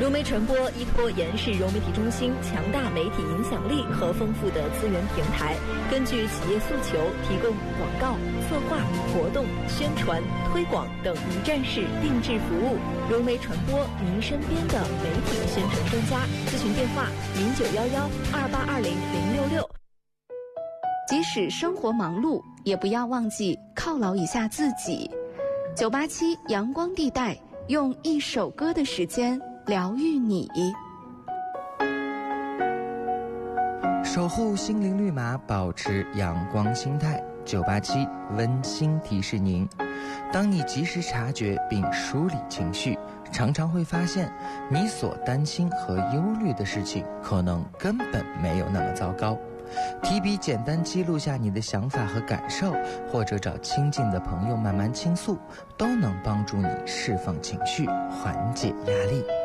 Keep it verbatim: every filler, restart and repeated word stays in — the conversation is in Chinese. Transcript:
融媒传播依托延世融媒体中心强大媒体影响力和丰富的资源平台，根据企业诉求提供广告、策划、活动、宣传、推广等一站式定制服务。融媒传播，您身边的媒体宣传专家。咨询电话：零九幺幺二八二零零六六。 即使生活忙碌，也不要忘记犒劳一下自己。九八七阳光地带，用一首歌的时间疗愈你。 守护心灵绿码，保持阳光心态。九八七温馨提示您：当你及时察觉并梳理情绪，常常会发现你所担心和忧虑的事情可能根本没有那么糟糕。提笔简单记录下你的想法和感受，或者找亲近的朋友慢慢倾诉，都能帮助你释放情绪，缓解压力。